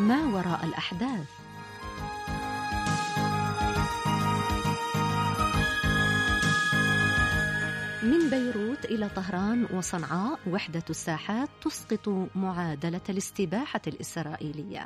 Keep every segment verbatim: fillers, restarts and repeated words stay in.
ما وراء الأحداث. من بيروت إلى طهران وصنعاء، وحدة الساحات تسقط معادلة الاستباحة الإسرائيلية.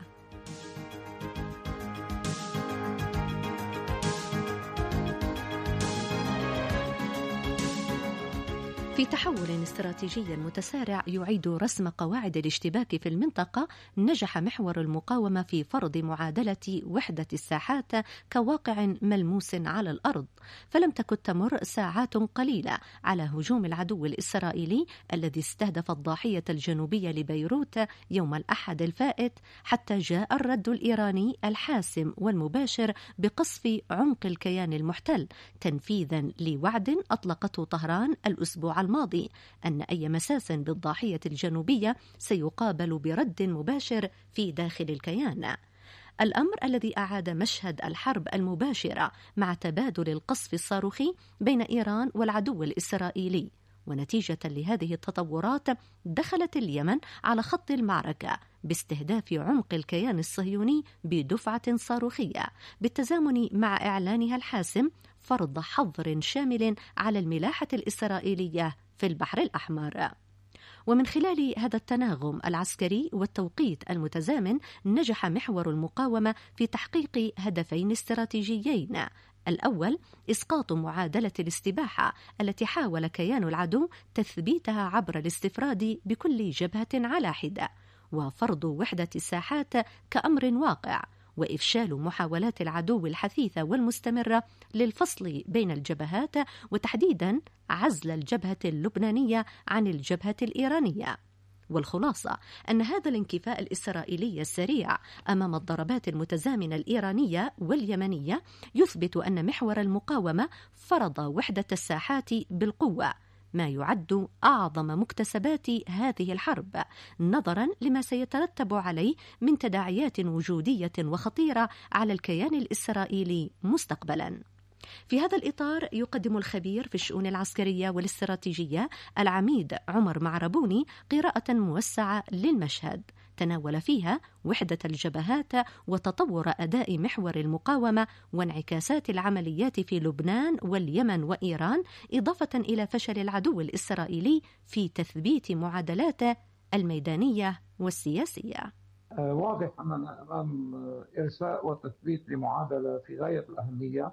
في تحول استراتيجي متسارع يعيد رسم قواعد الاشتباك في المنطقة، نجح محور المقاومة في فرض معادلة وحدة الساحات كواقع ملموس على الأرض، فلم تكن تمر ساعات قليلة على هجوم العدو الإسرائيلي الذي استهدف الضاحية الجنوبية لبيروت يوم الأحد الفائت، حتى جاء الرد الإيراني الحاسم والمباشر بقصف عمق الكيان المحتل، تنفيذا لوعد أطلقته طهران الأسبوع الماضي أن أي مساس بالضاحية الجنوبية سيقابل برد مباشر في داخل الكيان. الأمر الذي أعاد مشهد الحرب المباشرة مع تبادل القصف الصاروخي بين إيران والعدو الإسرائيلي. ونتيجة لهذه التطورات دخلت اليمن على خط المعركة باستهداف عمق الكيان الصهيوني بدفعة صاروخية، بالتزامن مع إعلانها الحاسم فرض حظر شامل على الملاحة الإسرائيلية في البحر الأحمر. ومن خلال هذا التناغم العسكري والتوقيت المتزامن نجح محور المقاومة في تحقيق هدفين استراتيجيين: الأول إسقاط معادلة الاستباحة التي حاول كيان العدو تثبيتها عبر الاستفراد بكل جبهة على حدة، وفرض وحدة الساحات كأمر واقع، وإفشال محاولات العدو الحثيثة والمستمرة للفصل بين الجبهات، وتحديدا عزل الجبهة اللبنانية عن الجبهة الإيرانية. والخلاصة أن هذا الانكفاء الإسرائيلي السريع أمام الضربات المتزامنة الإيرانية واليمنية يثبت أن محور المقاومة فرض وحدة الساحات بالقوة، ما يعد أعظم مكتسبات هذه الحرب، نظرا لما سيترتب عليه من تداعيات وجودية وخطيرة على الكيان الإسرائيلي مستقبلا. في هذا الإطار يقدم الخبير في الشؤون العسكرية والاستراتيجية العميد عمر معربوني قراءة موسعة للمشهد تناول فيها وحدة الجبهات وتطور أداء محور المقاومة وانعكاسات العمليات في لبنان واليمن وإيران، إضافة إلى فشل العدو الإسرائيلي في تثبيت معادلاته الميدانية والسياسية. واضح أننا أمام إرساء وتثبيت لمعادلة في غاية الأهمية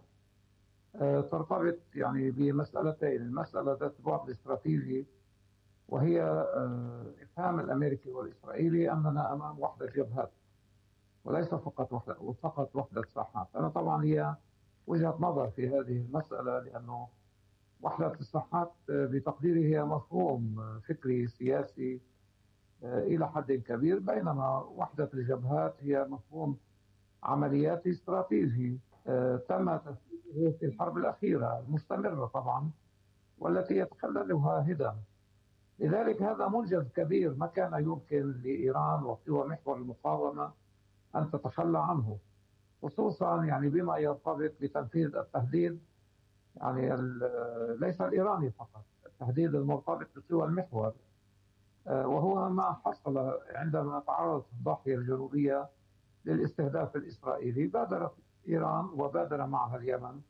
ترتبط يعني بمسألتين: المسألة ذات البعد الاستراتيجي وهي إفهام الأمريكي والإسرائيلي أننا أمام وحدة جبهات وليس فقط وحدة فقط وحدة ساحات. أنا طبعا هي وجهة نظر في هذه المسألة، لأنه وحدة الساحات بتقديري هي مفهوم فكري سياسي إلى حد كبير، بينما وحدة الجبهات هي مفهوم عملياتي استراتيجي تم تنفيذه في الحرب الأخيرة المستمرة طبعا والتي يتخللها هدم. لذلك هذا منجز كبير ما كان يمكن لإيران وقوى محور المقاومة أن تتخلى عنه، خصوصا يعني بما يرتبط بتنفيذ التهديد يعني ليس الإيراني فقط، التهديد المرتبط بقوى المحور، وهو ما حصل عندما تعرضت الضاحية الجنوبية للاستهداف الإسرائيلي. بادرت إيران وبادر معها اليمن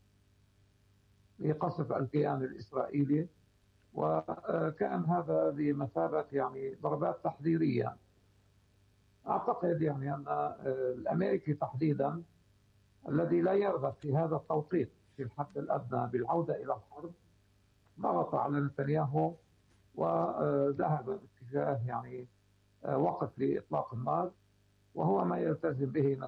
لقصف الكيان الإسرائيلي، وكان هذا بمثابة يعني ضربات تحذيرية. أعتقد يعني أن الأمريكي تحديدا الذي لا يرغب في هذا التوقيت في الحد الأدنى بالعودة إلى الحرب ضغط على نتنياهو وذهب باتجاه يعني وقف لإطلاق النار، وهو ما يلتزم به